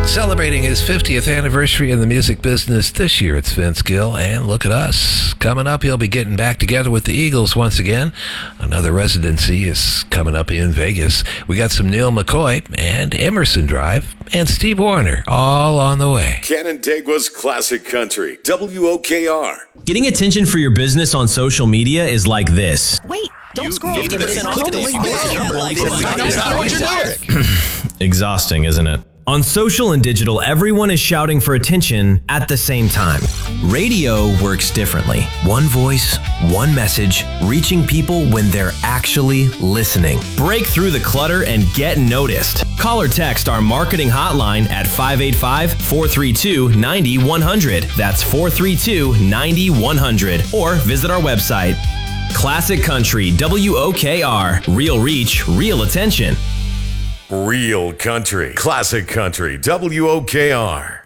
Celebrating his 50th anniversary in the music business this year, it's Vince Gill, and look at us. Coming up, he'll be getting back together with the Eagles once again. Another residency is coming up in Vegas. We got some Neil McCoy and Emerson Drive and Steve Wariner all on the way. Canandaigua's Classic Country, WOKR. Getting attention for your business on social media is like this. Wait, don't scroll. 50% off. Exhausting, isn't it? On social and digital, everyone is shouting for attention at the same time. Radio works differently. One voice, one message, reaching people when they're actually listening. Break through the clutter and get noticed. Call or text our marketing hotline at 585-432-9100. That's 432-9100. Or visit our website. Classic Country, WOKR. Real reach, real attention. Real Country, Classic Country, WOKR.